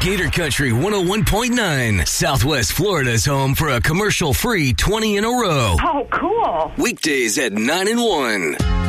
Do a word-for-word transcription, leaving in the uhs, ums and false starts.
Gator Country one oh one point nine, Southwest Florida's home for a commercial-free twenty in a row. Oh, cool. Weekdays at nine and one.